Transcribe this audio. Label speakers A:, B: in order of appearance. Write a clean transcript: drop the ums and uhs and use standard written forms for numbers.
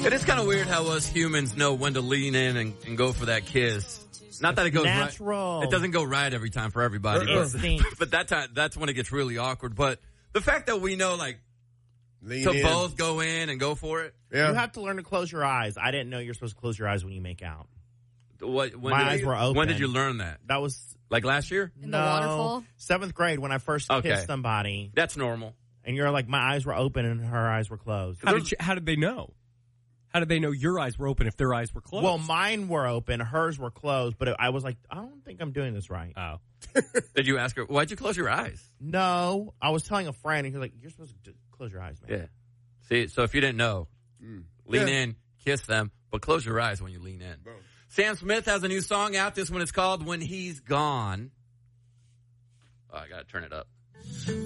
A: It is kind of weird how us humans know when to lean in and go for that kiss. Not that it goes
B: natural.
A: right. It doesn't go right every time for everybody. But that's when it gets really awkward. But the fact that we know, like, both go in and go for it.
B: Yeah. You have to learn to close your eyes. I didn't know you're supposed to close your eyes when you make out.
A: My
B: eyes were open.
A: When did you learn that?
B: That was...
A: Like last year?
C: In the waterfall?
B: 7th grade when I first kissed somebody.
A: That's normal.
B: And you're like, my eyes were open and her eyes were closed.
D: How did they know? How did they know your eyes were open if their eyes were closed?
B: Well, mine were open, hers were closed, but I was like, I don't think I'm doing this right.
D: Oh.
A: Did you ask her, why'd you close your eyes?
B: No. I was telling a friend, and he was like, you're supposed to close your eyes, man.
A: Yeah. See, so if you didn't know, lean in, kiss them, but close your eyes when you lean in. Boom. Sam Smith has a new song out. This one is called When He's Gone. Oh, I got to turn it up.